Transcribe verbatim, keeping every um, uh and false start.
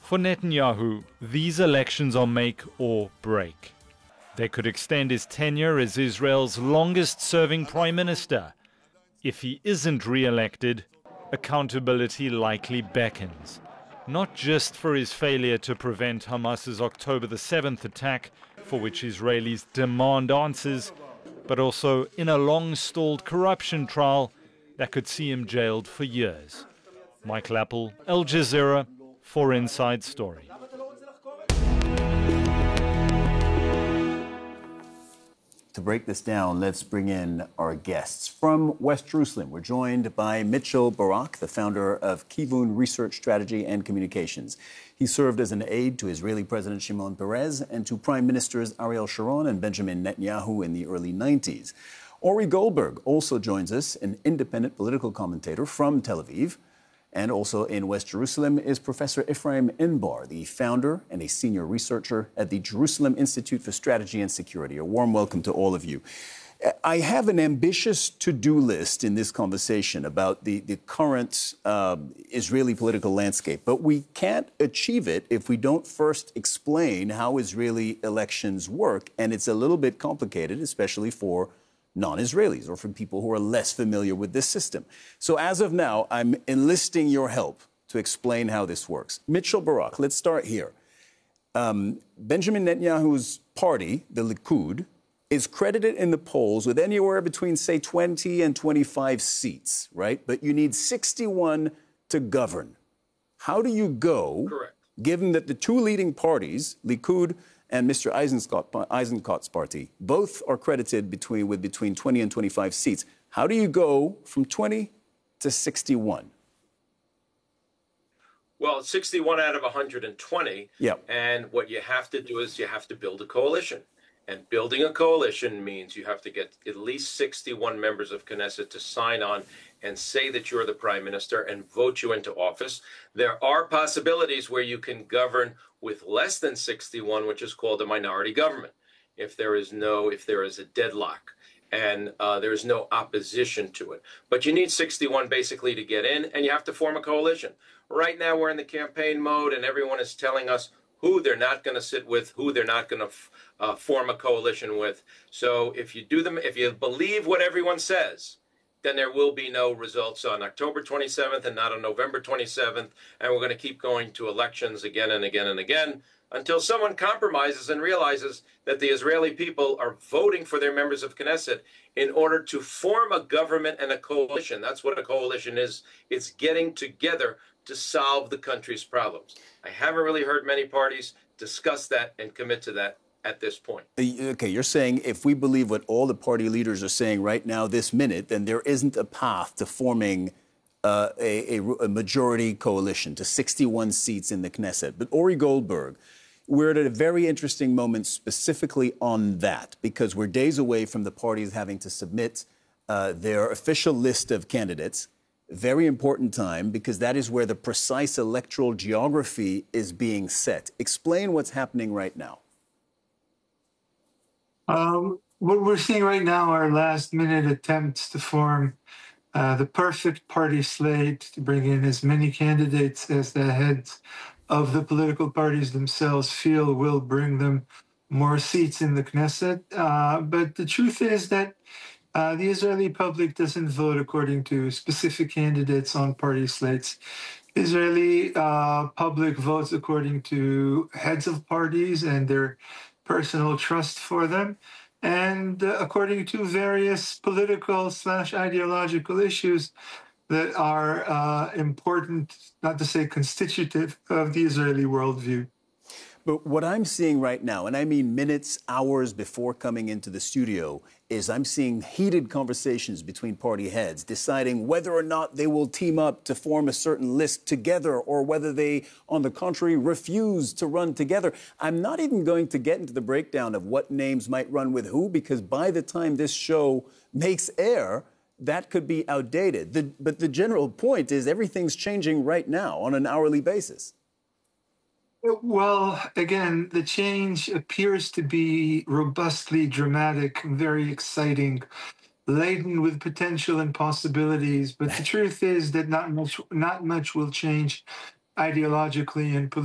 For Netanyahu, these elections are make or break. They could extend his tenure as Israel's longest-serving prime minister. If he isn't re-elected, accountability likely beckons. Not just for his failure to prevent Hamas's October the seventh attack, for which Israelis demand answers, but also in a long-stalled corruption trial that could see him jailed for years. Michael Appel, Al Jazeera, for Inside Story. To break this down, let's bring in our guests. From West Jerusalem, we're joined by Mitchell Barak, the founder of Kivun Research Strategy and Communications. He served as an aide to Israeli President Shimon Peres and to Prime Ministers Ariel Sharon and Benjamin Netanyahu in the early nineties. Ori Goldberg also joins us, an independent political commentator from Tel Aviv. And also in West Jerusalem is Professor Ephraim Inbar, the founder and a senior researcher at the Jerusalem Institute for Strategy and Security. A warm welcome to all of you. I have an ambitious to-do list in this conversation about the, the current uh, Israeli political landscape, but we can't achieve it if we don't first explain how Israeli elections work, and it's a little bit complicated, especially for non-Israelis or from people who are less familiar with this system. So as of now, I'm enlisting your help to explain how this works. Mitchell Barak, let's start here. Um, Benjamin Netanyahu's party, the Likud, is credited in the polls with anywhere between, say, twenty and twenty-five seats, right? But you need sixty-one to govern. How do you go, Correct. Given that the two leading parties, Likud and Mister Eisenkotz's party, both are credited between, with between twenty and twenty-five seats. How do you go from twenty to sixty-one? Well, it's sixty-one out of one hundred twenty. Yep. And what you have to do is you have to build a coalition. And building a coalition means you have to get at least sixty-one members of Knesset to sign on and say that you're the prime minister and vote you into office. There are possibilities where you can govern with less than sixty-one, which is called a minority government, if there is no, if there is a deadlock and uh, there is no opposition to it. But you need sixty-one basically to get in, and you have to form a coalition. Right now we're in the campaign mode, and everyone is telling us who they're not going to sit with, who they're not going to uh, form a coalition with. So if you do them, if you believe what everyone says, then there will be no results on October twenty-seventh and not on November twenty-seventh. And we're going to keep going to elections again and again and again until someone compromises and realizes that the Israeli people are voting for their members of Knesset in order to form a government and a coalition. That's what a coalition is. It's getting together to solve the country's problems. I haven't really heard many parties discuss that and commit to that at this point. Okay, you're saying if we believe what all the party leaders are saying right now, this minute, then there isn't a path to forming uh, a, a, a majority coalition to sixty-one seats in the Knesset. But Ori Goldberg, we're at a very interesting moment specifically on that, because we're days away from the parties having to submit uh, their official list of candidates. Very important time, because that is where the precise electoral geography is being set. Explain what's happening right now. Um, what we're seeing right now are last-minute attempts to form uh, the perfect party slate to bring in as many candidates as the heads of the political parties themselves feel will bring them more seats in the Knesset. Uh, but the truth is that uh, the Israeli public doesn't vote according to specific candidates on party slates. Israeli uh, public votes according to heads of parties and their personal trust for them, and uh, according to various political slash ideological issues that are uh, important, not to say constitutive, of the Israeli worldview. But what I'm seeing right now, and I mean minutes, hours before coming into the studio, is I'm seeing heated conversations between party heads deciding whether or not they will team up to form a certain list together, or whether they, on the contrary, refuse to run together. I'm not even going to get into the breakdown of what names might run with who, because by the time this show makes air, that could be outdated. The, but the general point is everything's changing right now on an hourly basis. Well, again, the change appears to be robustly dramatic, very exciting, laden with potential and possibilities. But the truth is that not much, not much will change ideologically and politically.